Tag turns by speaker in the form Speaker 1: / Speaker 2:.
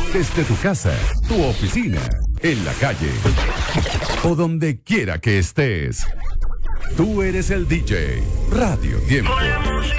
Speaker 1: Desde tu casa, tu oficina, en la calle o donde quiera que estés. Tú eres el DJ. Radio Tiempo.